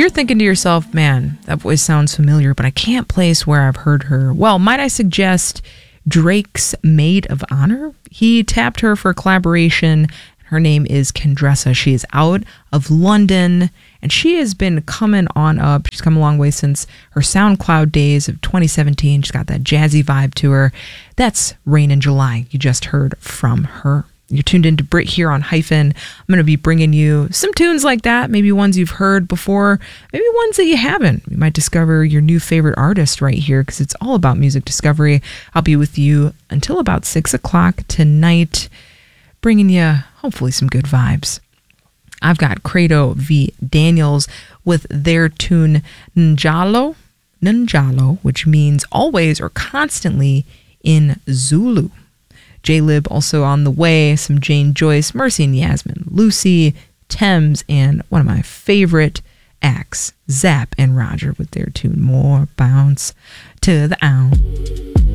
you're thinking to yourself, man, that voice sounds familiar, but I can't place where I've heard her, well, might I suggest Drake's Maid of Honor? He tapped her for collaboration. Her name is Kendressa. She is out of London, and she has been coming on up. She's come a long way since her SoundCloud days of 2017. She's got that jazzy vibe to her. That's Rain in July. You just heard from her. You're tuned into Brit here on Hyphen. I'm going to be bringing you some tunes like that, maybe ones you've heard before, maybe ones that you haven't. You might discover your new favorite artist right here, because it's all about music discovery. I'll be with you until about 6 o'clock tonight, bringing you hopefully some good vibes. I've got Credo v. Daniels with their tune Njalo, which means always or constantly in Zulu. J-Lib also on the way, some Jane Joyce, Mercy and Yasmin, Lucy, Thames, and one of my favorite acts, Zapp and Roger with their tune More Bounce to the Owl.